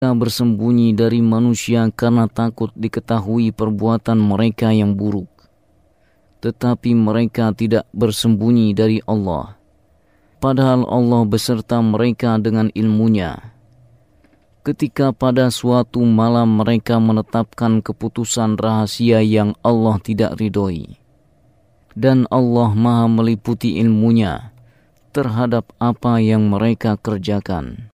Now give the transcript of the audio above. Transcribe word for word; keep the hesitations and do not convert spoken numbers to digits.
bersembunyi dari manusia karena takut diketahui perbuatan mereka yang buruk. Tetapi mereka tidak bersembunyi dari Allah, padahal Allah beserta mereka dengan ilmunya. Ketika pada suatu malam mereka menetapkan keputusan rahasia yang Allah tidak ridhoi, dan Allah Maha meliputi ilmunya terhadap apa yang mereka kerjakan.